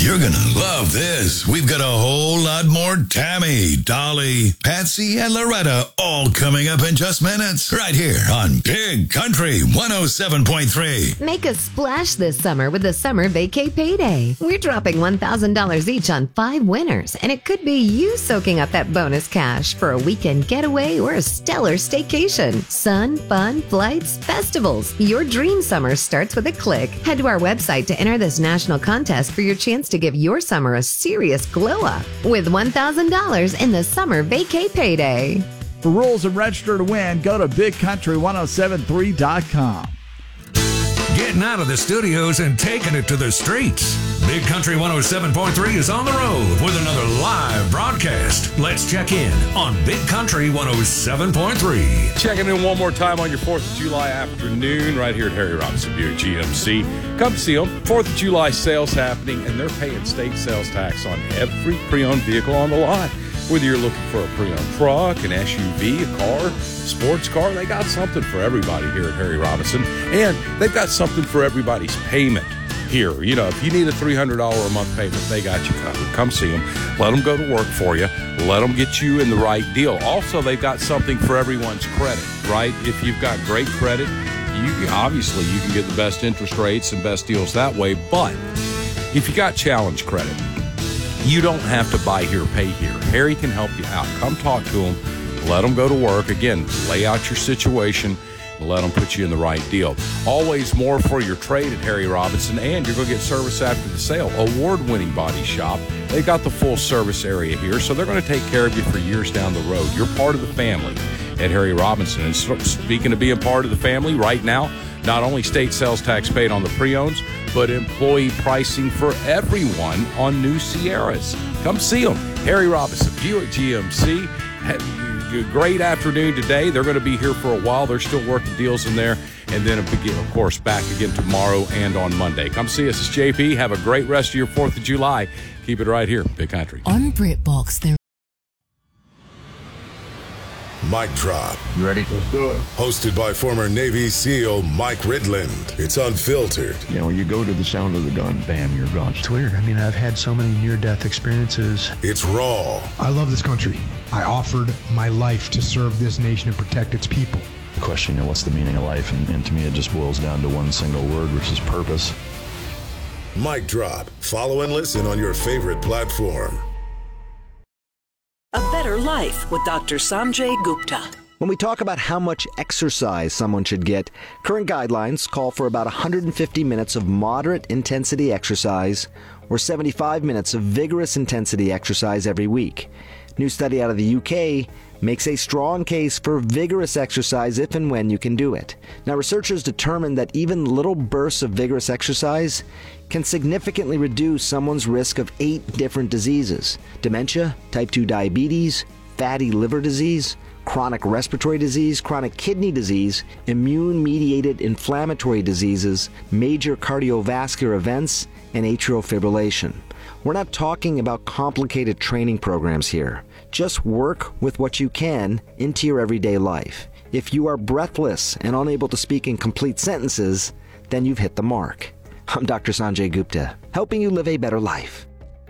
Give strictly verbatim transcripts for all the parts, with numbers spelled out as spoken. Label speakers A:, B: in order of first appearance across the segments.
A: You're going to love this. We've got a whole lot more Tammy, Dolly, Patsy, and Loretta all coming up in just minutes. Right here on Big Country one oh seven point three.
B: Make a splash this summer with the Summer Vacay Payday. We're dropping one thousand dollars each on five winners, and it could be you soaking up that bonus cash for a weekend getaway or a stellar staycation. Sun, fun, flights, festivals. Your dream summer starts with a click. Head to our website to enter this national contest for your chance to give your summer a serious glow up with one thousand dollars in the Summer Vacay Payday.
C: For rules and register to win, go to big country one oh seven three dot com.
D: Getting out of the studios and taking it to the streets. Big Country one oh seven point three is on the road with another live broadcast. Let's check in on Big Country one oh seven point three.
E: Checking in one more time on your fourth of July afternoon right here at Harry Robinson Buick G M C. Come see them. fourth of July sales happening, and they're paying state sales tax on every pre-owned vehicle on the lot. Whether you're looking for a pre-owned truck, an S U V, a car, sports car, they got something for everybody here at Harry Robinson. And they've got something for everybody's payment here. You know, if you need a three hundred dollars a month payment, they got you covered. Come see them. Let them go to work for you. Let them get you in the right deal. Also, they've got something for everyone's credit, right? If you've got great credit, you obviously you can get the best interest rates and best deals that way. But if you got challenge credit, you don't have to buy here, pay here. Harry can help you out. Come talk to him. Let them go to work. Again, lay out your situation and let them put you in the right deal. Always more for your trade at Harry Robinson, and you're going to get service after the sale. Award-winning body shop. They've got the full service area here, so they're going to take care of you for years down the road. You're part of the family at Harry Robinson. And speaking of being part of the family right now, not only state sales tax paid on the pre-owns, but employee pricing for everyone on new Sierras. Come see them. Harry Robinson, Buick G M C. Great afternoon today. They're going to be here for a while. They're still working deals in there. And then, of course, back again tomorrow and on Monday. Come see us. It's J P. Have a great rest of your fourth of July. Keep it right here, Big Country.
F: On BritBox, there.
G: Mic Drop.
H: You ready?
G: Let's do it. Hosted by former Navy SEAL Mike Ridland. It's unfiltered.
H: You know, you go to the sound of the gun, bam, you're gone.
I: It's weird. I mean, I've had so many near-death experiences.
G: It's raw.
I: I love this country. I offered my life to serve this nation and protect its people.
H: The question, you know, what's the meaning of life? And, and to me, it just boils down to one single word, which is purpose.
G: Mic Drop. Follow and listen on your favorite platform.
J: A Better Life with Doctor Sanjay Gupta.
K: When we talk about how much exercise someone should get, current guidelines call for about one hundred fifty minutes of moderate intensity exercise or seventy-five minutes of vigorous intensity exercise every week. New study out of the U K makes a strong case for vigorous exercise if and when you can do it. Now, researchers determined that even little bursts of vigorous exercise can significantly reduce someone's risk of eight different diseases: dementia, type two diabetes, fatty liver disease, chronic respiratory disease, chronic kidney disease, immune-mediated inflammatory diseases, major cardiovascular events, and atrial fibrillation. We're not talking about complicated training programs here. Just work with what you can into your everyday life. If you are breathless and unable to speak in complete sentences, then you've hit the mark. I'm Doctor Sanjay Gupta, helping you live a better life.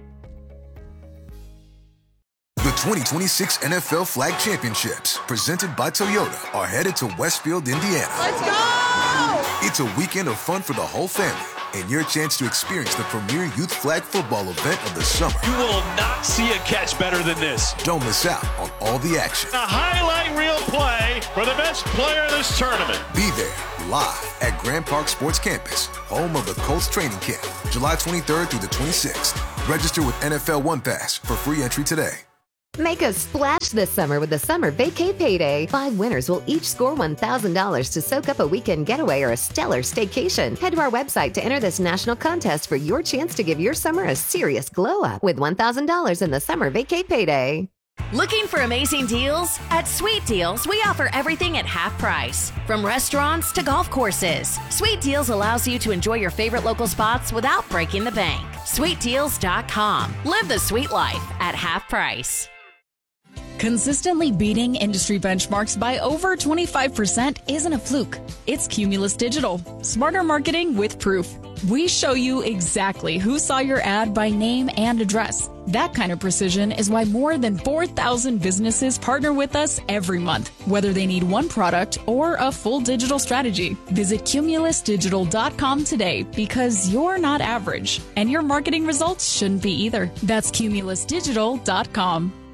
L: The twenty twenty-six N F L Flag Championships, presented by Toyota, are headed to Westfield, Indiana.
M: Let's go!
L: It's a weekend of fun for the whole family, and your chance to experience the premier youth flag football event of the summer.
N: You will not see a catch better than this.
L: Don't miss out on all the action.
N: A highlight reel play for the best player in this tournament.
L: Be there live at Grand Park Sports Campus, home of the Colts training camp, July twenty-third through the twenty-sixth. Register with N F L One Pass for free entry today.
B: Make a splash this summer with the Summer Vacay Payday. Five winners will each score one thousand dollars to soak up a weekend getaway or a stellar staycation. Head to our website to enter this national contest for your chance to give your summer a serious glow up with one thousand dollars in the Summer Vacay Payday.
O: Looking for amazing deals? At Sweet Deals, we offer everything at half price. From restaurants to golf courses, Sweet Deals allows you to enjoy your favorite local spots without breaking the bank. sweet deals dot com. Live the sweet life at half price.
F: Consistently beating industry benchmarks by over twenty-five percent isn't a fluke. It's Cumulus Digital. Smarter marketing with proof. We show you exactly who saw your ad by name and address. That kind of precision is why more than four thousand businesses partner with us every month, whether they need one product or a full digital strategy. Visit cumulus digital dot com today because you're not average, and your marketing results shouldn't be either. That's cumulus digital dot com.